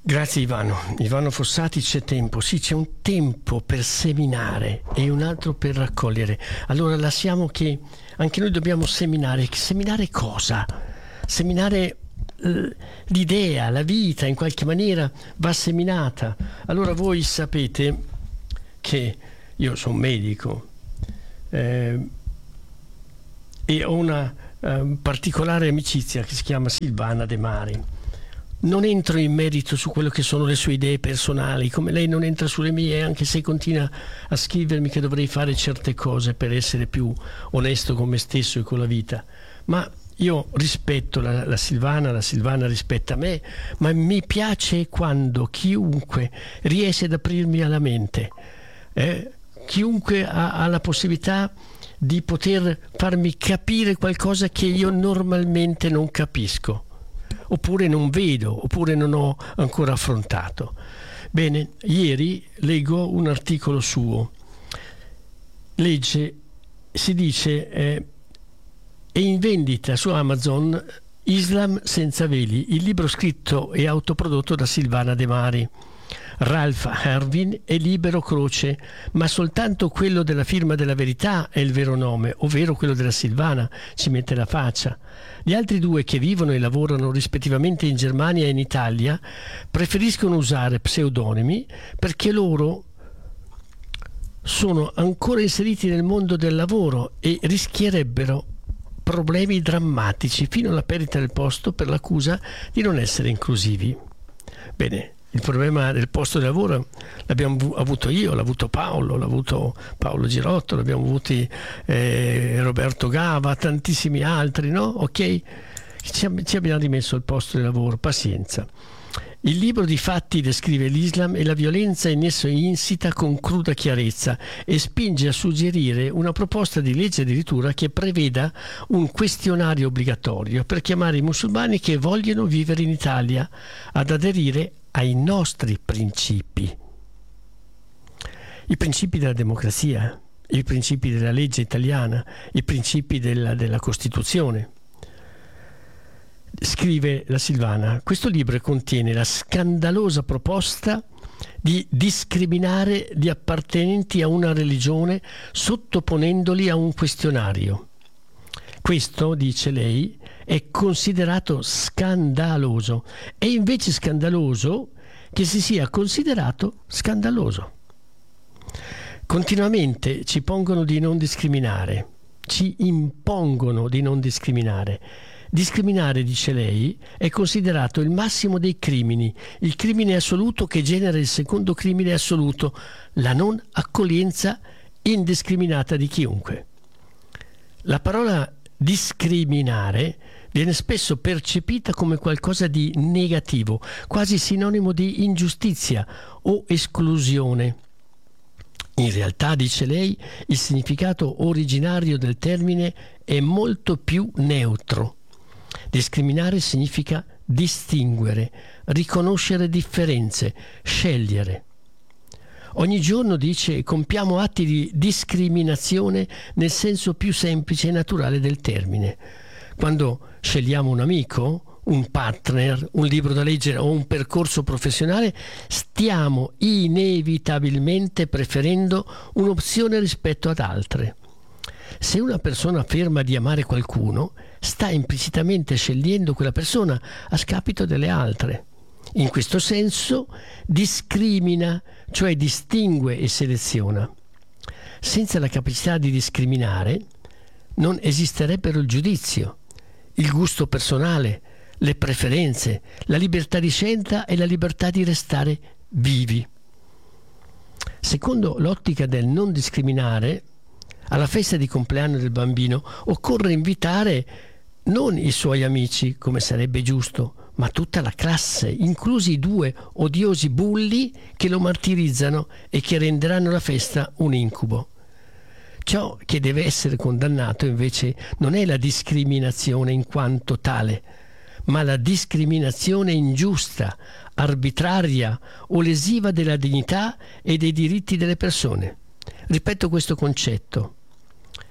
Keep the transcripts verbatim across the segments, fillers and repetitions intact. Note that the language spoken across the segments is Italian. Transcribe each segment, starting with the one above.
Grazie Ivano. Ivano Fossati, c'è tempo. Sì, c'è un tempo per seminare e un altro per raccogliere. Allora lasciamo che anche noi dobbiamo seminare. Seminare cosa? Seminare eh, l'idea, la vita in qualche maniera va seminata. Allora voi sapete che io sono medico eh, e ho una eh, particolare amicizia che si chiama Silvana De Mari. Non entro in merito su quello che sono le sue idee personali, come lei non entra sulle mie, anche se continua a scrivermi che dovrei fare certe cose per essere più onesto con me stesso e con la vita. Ma io rispetto la, la Silvana, la Silvana rispetta me, ma mi piace quando chiunque riesce ad aprirmi alla mente, eh, chiunque ha, ha la possibilità di poter farmi capire qualcosa che io normalmente non capisco, oppure non vedo, oppure non ho ancora affrontato. Bene, ieri leggo un articolo suo. Legge, si dice, eh, è in vendita su Amazon Islam senza veli, il libro scritto e autoprodotto da Silvana De Mari. Ralph Hervin è Libero Croce, ma soltanto quello della firma della Verità è il vero nome, ovvero quello della Silvana, ci mette la faccia. Gli altri due, che vivono e lavorano rispettivamente in Germania e in Italia, preferiscono usare pseudonimi perché loro sono ancora inseriti nel mondo del lavoro e rischierebbero problemi drammatici fino alla perdita del posto per l'accusa di non essere inclusivi. Bene. Il problema del posto di lavoro l'abbiamo avuto io, l'ha avuto Paolo, l'ha avuto Paolo Girotto, l'abbiamo avuti eh, Roberto Gava, tantissimi altri, no? Ok? Ci, ci abbiamo rimesso il posto di lavoro, pazienza. Il libro di fatti descrive l'Islam e la violenza in esso insita con cruda chiarezza e spinge a suggerire una proposta di legge addirittura che preveda un questionario obbligatorio per chiamare i musulmani che vogliono vivere in Italia ad aderire ai nostri principi, i principi della democrazia, i principi della legge italiana, i principi della, della Costituzione. Scrive la Silvana: questo libro contiene la scandalosa proposta di discriminare gli appartenenti a una religione sottoponendoli a un questionario. Questo, dice lei, è considerato scandaloso. È invece scandaloso che si sia considerato scandaloso. Continuamente ci pongono di non discriminare, ci impongono di non discriminare. Discriminare, dice lei, è considerato il massimo dei crimini, il crimine assoluto che genera il secondo crimine assoluto, la non accoglienza indiscriminata di chiunque. La parola discriminare viene spesso percepita come qualcosa di negativo, quasi sinonimo di ingiustizia o esclusione. In realtà, dice lei, il significato originario del termine è molto più neutro. Discriminare significa distinguere, riconoscere differenze, scegliere. Ogni giorno, dice, compiamo atti di discriminazione nel senso più semplice e naturale del termine. Quando scegliamo un amico, un partner, un libro da leggere o un percorso professionale, stiamo inevitabilmente preferendo un'opzione rispetto ad altre. Se una persona afferma di amare qualcuno, sta implicitamente scegliendo quella persona a scapito delle altre. In questo senso discrimina, cioè distingue e seleziona. Senza la capacità di discriminare non esisterebbero il giudizio, il gusto personale, le preferenze, la libertà di scelta e la libertà di restare vivi. Secondo l'ottica del non discriminare, alla festa di compleanno del bambino occorre invitare non i suoi amici, come sarebbe giusto, ma tutta la classe, inclusi i due odiosi bulli che lo martirizzano e che renderanno la festa un incubo. Ciò che deve essere condannato invece non è la discriminazione in quanto tale, ma la discriminazione ingiusta, arbitraria o lesiva della dignità e dei diritti delle persone. Ripeto questo concetto.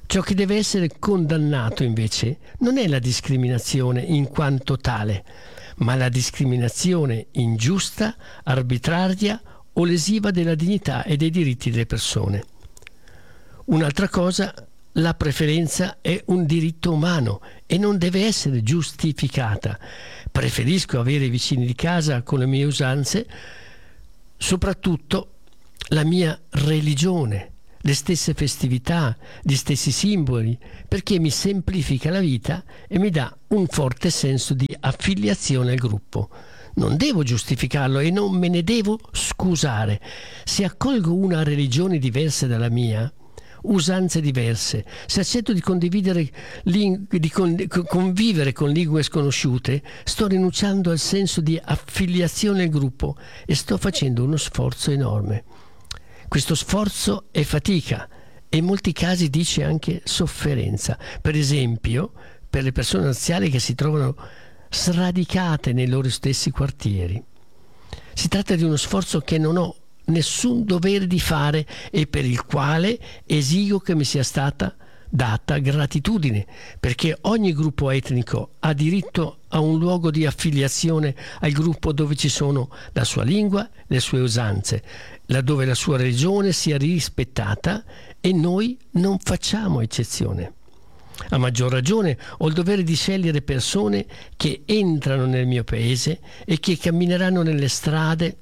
Ciò che deve essere condannato invece non è la discriminazione in quanto tale, ma la discriminazione ingiusta, arbitraria o lesiva della dignità e dei diritti delle persone. Un'altra cosa, la preferenza è un diritto umano e non deve essere giustificata. Preferisco avere i vicini di casa con le mie usanze, soprattutto la mia religione, le stesse festività, gli stessi simboli, perché mi semplifica la vita e mi dà un forte senso di affiliazione al gruppo. Non devo giustificarlo e non me ne devo scusare. Se accolgo una religione diversa dalla mia, usanze diverse, se accetto di condividere di convivere con lingue sconosciute, sto rinunciando al senso di affiliazione al gruppo e sto facendo uno sforzo enorme. Questo sforzo è fatica e in molti casi dice anche sofferenza. Per esempio, per le persone anziane che si trovano sradicate nei loro stessi quartieri. Si tratta di uno sforzo che non ho nessun dovere di fare e per il quale esigo che mi sia stata data gratitudine, perché ogni gruppo etnico ha diritto a un luogo di affiliazione al gruppo dove ci sono la sua lingua, le sue usanze, laddove la sua religione sia rispettata, e noi non facciamo eccezione. A maggior ragione ho il dovere di scegliere persone che entrano nel mio paese e che cammineranno nelle strade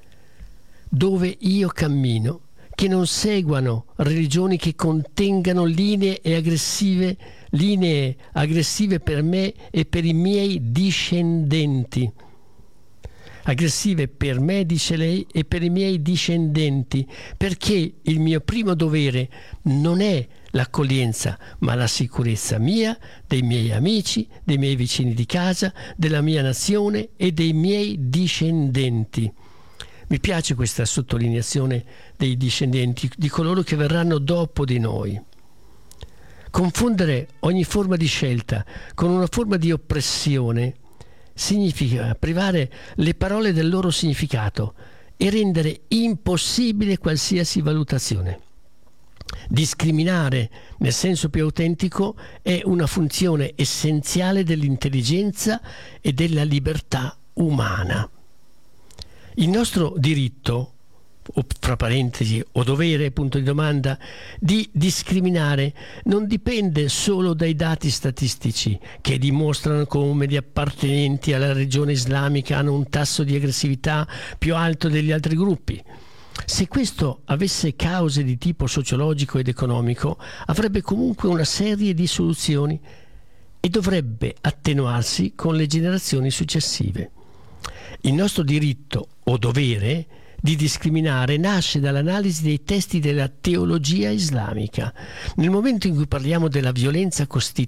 dove io cammino, che non seguano religioni che contengano linee e aggressive, linee aggressive per me e per i miei discendenti. Aggressive per me, dice lei, e per i miei discendenti, perché il mio primo dovere non è l'accoglienza, ma la sicurezza mia, dei miei amici, dei miei vicini di casa, della mia nazione e dei miei discendenti. Mi piace questa sottolineazione dei discendenti, di coloro che verranno dopo di noi. Confondere ogni forma di scelta con una forma di oppressione significa privare le parole del loro significato e rendere impossibile qualsiasi valutazione. Discriminare nel senso più autentico è una funzione essenziale dell'intelligenza e della libertà umana. Il nostro diritto, o fra parentesi, o dovere, punto di domanda, di discriminare non dipende solo dai dati statistici che dimostrano come gli appartenenti alla religione islamica hanno un tasso di aggressività più alto degli altri gruppi. Se questo avesse cause di tipo sociologico ed economico, avrebbe comunque una serie di soluzioni e dovrebbe attenuarsi con le generazioni successive. Il nostro diritto o dovere di discriminare nasce dall'analisi dei testi della teologia islamica. Nel momento in cui parliamo della violenza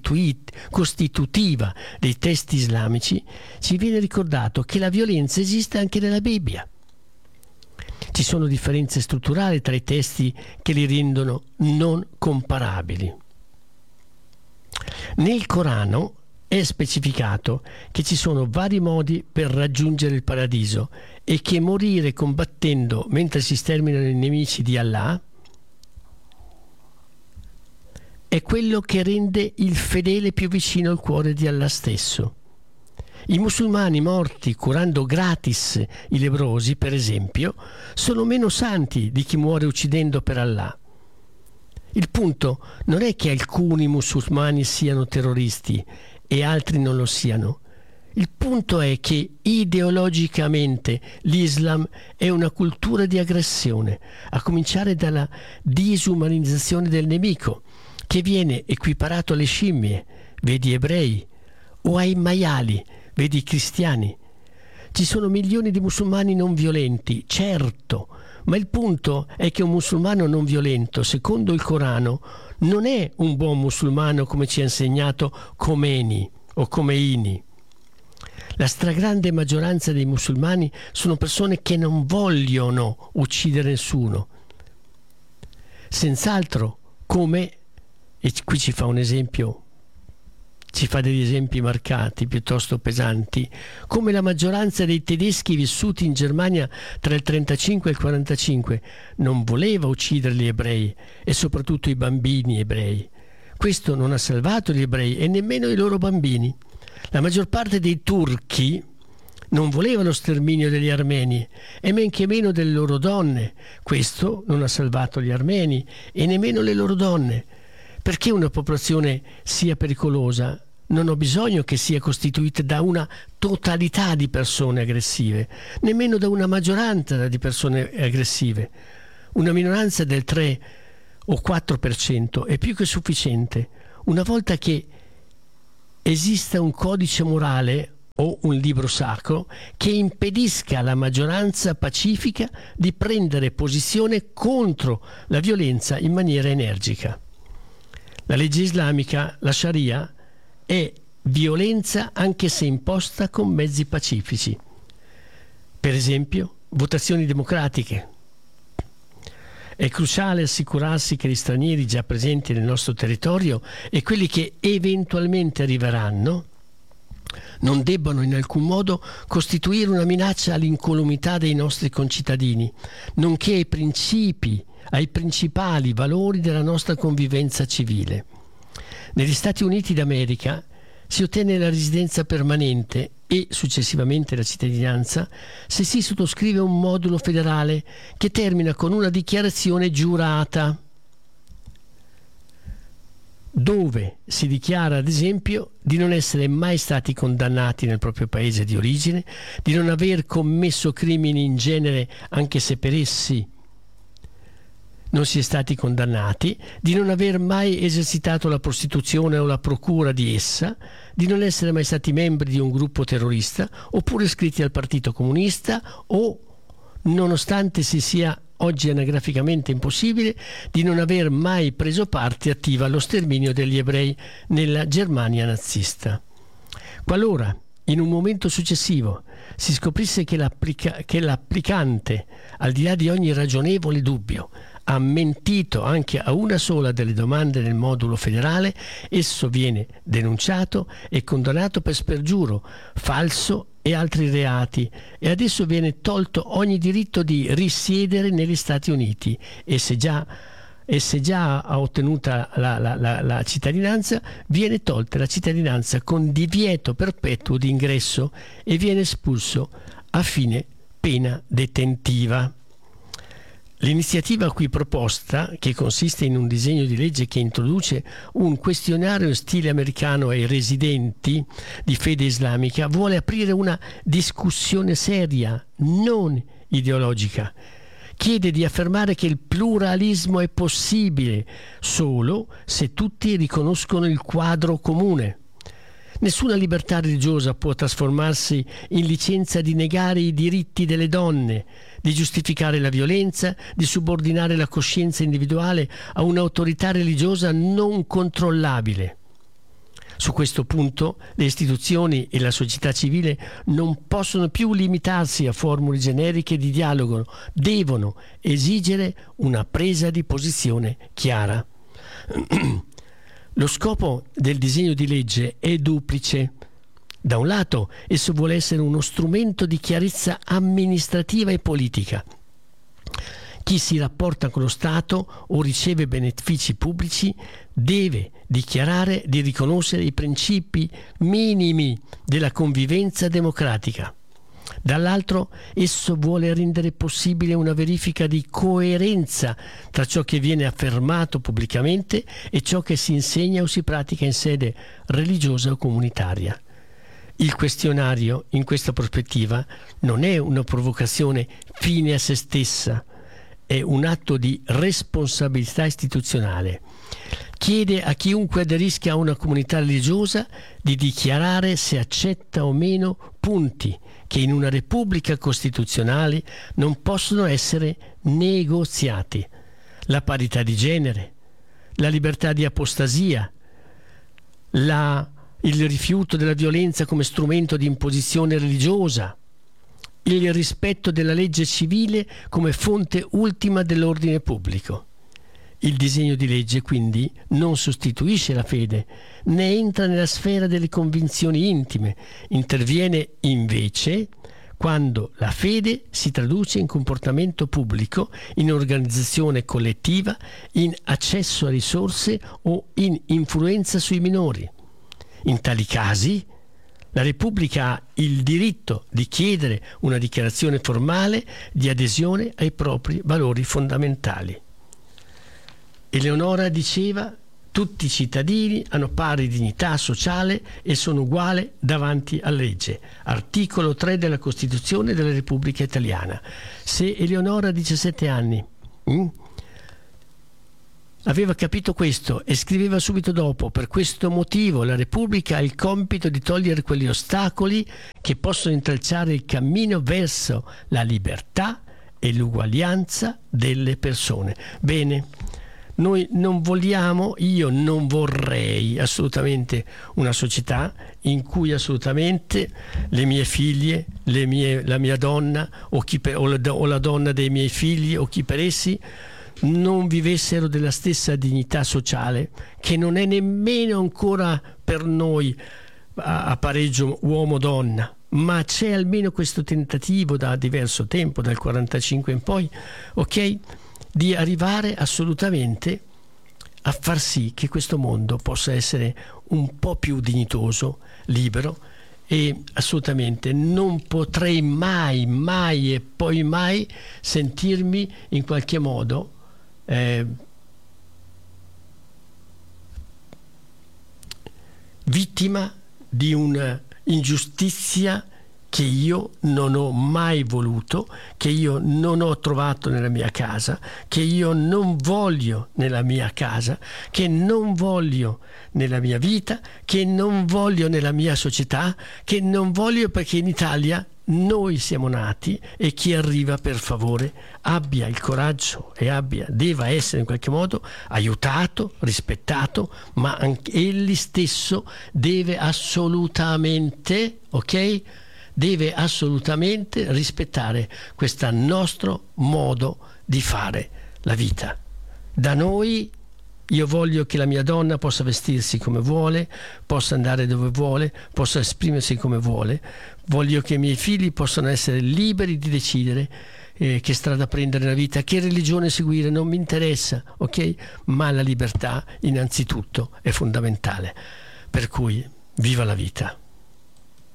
costitutiva dei testi islamici, ci viene ricordato che la violenza esiste anche nella Bibbia. Ci sono differenze strutturali tra i testi che li rendono non comparabili. Nel Corano è specificato che ci sono vari modi per raggiungere il paradiso e che morire combattendo mentre si sterminano i nemici di Allah è quello che rende il fedele più vicino al cuore di Allah stesso. I musulmani morti curando gratis i lebbrosi, per esempio, sono meno santi di chi muore uccidendo per Allah. Il punto non è che alcuni musulmani siano terroristi e altri non lo siano. Il punto è che ideologicamente l'Islam è una cultura di aggressione, a cominciare dalla disumanizzazione del nemico, che viene equiparato alle scimmie, vedi ebrei, o ai maiali, vedi i cristiani. Ci sono milioni di musulmani non violenti, certo, ma il punto è che un musulmano non violento, secondo il Corano, non è un buon musulmano come ci ha insegnato Khomeini o Khomeini. La stragrande maggioranza dei musulmani sono persone che non vogliono uccidere nessuno. Senz'altro, come, e qui ci fa un esempio, ci fa degli esempi marcati, piuttosto pesanti, come la maggioranza dei tedeschi vissuti in Germania tra il trentacinque e il quarantacinque non voleva uccidere gli ebrei e soprattutto i bambini ebrei, Questo non ha salvato gli ebrei e nemmeno i loro bambini. La maggior parte dei turchi non voleva lo sterminio degli armeni e men che meno delle loro donne. Questo non ha salvato gli armeni e nemmeno le loro donne. Perché una popolazione sia pericolosa, non ho bisogno che sia costituita da una totalità di persone aggressive, nemmeno da una maggioranza di persone aggressive. Una minoranza del tre o quattro per cento è più che sufficiente. Una volta che esista un codice morale o un libro sacro che impedisca alla maggioranza pacifica di prendere posizione contro la violenza in maniera energica. La legge islamica, la Sharia, è violenza anche se imposta con mezzi pacifici. Per esempio, votazioni democratiche. È cruciale assicurarsi che gli stranieri già presenti nel nostro territorio e quelli che eventualmente arriveranno non debbano in alcun modo costituire una minaccia all'incolumità dei nostri concittadini, nonché ai principi, ai principali valori della nostra convivenza civile. Negli Stati Uniti d'America si ottiene la residenza permanente e successivamente la cittadinanza se si sottoscrive un modulo federale che termina con una dichiarazione giurata, dove si dichiara ad esempio di non essere mai stati condannati nel proprio paese di origine, di non aver commesso crimini in genere anche se per essi non si è stati condannati, di non aver mai esercitato la prostituzione o la procura di essa, di non essere mai stati membri di un gruppo terrorista oppure iscritti al Partito Comunista o, nonostante si sia oggi anagraficamente impossibile, di non aver mai preso parte attiva allo sterminio degli ebrei nella Germania nazista. Qualora in un momento successivo si scoprisse che, l'applica- che l'applicante, al di là di ogni ragionevole dubbio, ha mentito anche a una sola delle domande nel modulo federale, esso viene denunciato e condannato per spergiuro, falso e altri reati, e adesso viene tolto ogni diritto di risiedere negli Stati Uniti e se già, e se già ha ottenuta la, la, la, la cittadinanza, viene tolta la cittadinanza con divieto perpetuo di ingresso e viene espulso a fine pena detentiva. L'iniziativa qui proposta, che consiste in un disegno di legge che introduce un questionario in stile americano ai residenti di fede islamica, vuole aprire una discussione seria, non ideologica. Chiede di affermare che il pluralismo è possibile solo se tutti riconoscono il quadro comune. Nessuna libertà religiosa può trasformarsi in licenza di negare i diritti delle donne, di giustificare la violenza, di subordinare la coscienza individuale a un'autorità religiosa non controllabile. Su questo punto le istituzioni e la società civile non possono più limitarsi a formule generiche di dialogo, devono esigere una presa di posizione chiara. Lo scopo del disegno di legge è duplice. Da un lato, esso vuole essere uno strumento di chiarezza amministrativa e politica. Chi si rapporta con lo Stato o riceve benefici pubblici deve dichiarare di riconoscere i principi minimi della convivenza democratica. Dall'altro, esso vuole rendere possibile una verifica di coerenza tra ciò che viene affermato pubblicamente e ciò che si insegna o si pratica in sede religiosa o comunitaria. Il questionario, in questa prospettiva, non è una provocazione fine a se stessa, è un atto di responsabilità istituzionale. Chiede a chiunque aderisca a una comunità religiosa di dichiarare se accetta o meno punti che in una repubblica costituzionale non possono essere negoziati: la parità di genere, la libertà di apostasia, la, il rifiuto della violenza come strumento di imposizione religiosa, il rispetto della legge civile come fonte ultima dell'ordine pubblico. Il disegno di legge quindi non sostituisce la fede, né entra nella sfera delle convinzioni intime, interviene invece quando la fede si traduce in comportamento pubblico, in organizzazione collettiva, in accesso a risorse o in influenza sui minori. In tali casi, la Repubblica ha il diritto di chiedere una dichiarazione formale di adesione ai propri valori fondamentali. Eleonora diceva: tutti i cittadini hanno pari dignità sociale e sono uguali davanti alla legge. Articolo tre della Costituzione della Repubblica Italiana. Se Eleonora a diciassette anni hm, aveva capito questo e scriveva subito dopo: per questo motivo la Repubblica ha il compito di togliere quegli ostacoli che possono intralciare il cammino verso la libertà e l'uguaglianza delle persone. Bene, noi non vogliamo, io non vorrei assolutamente una società in cui assolutamente le mie figlie, le mie, la mia donna o, chi per, o, la, o la donna dei miei figli o chi per essi non vivessero della stessa dignità sociale, che non è nemmeno ancora per noi a, a pareggio uomo-donna, ma c'è almeno questo tentativo da diverso tempo, dal quarantacinque in poi, ok? Di arrivare assolutamente a far sì che questo mondo possa essere un po' più dignitoso, libero, e assolutamente non potrei mai, mai e poi mai sentirmi in qualche modo eh, vittima di un'ingiustizia che io non ho mai voluto, che io non ho trovato nella mia casa, che io non voglio nella mia casa, che non voglio nella mia vita, che non voglio nella mia società, che non voglio perché in Italia noi siamo nati e chi arriva, per favore, abbia il coraggio e abbia, deve essere in qualche modo aiutato, rispettato, ma anche egli stesso deve assolutamente, ok? Deve assolutamente rispettare questo nostro modo di fare la vita. Da noi io voglio che la mia donna possa vestirsi come vuole, possa andare dove vuole, possa esprimersi come vuole. Voglio che i miei figli possano essere liberi di decidere eh, che strada prendere nella vita, che religione seguire, non mi interessa, ok? Ma la libertà innanzitutto è fondamentale. Per cui viva la vita.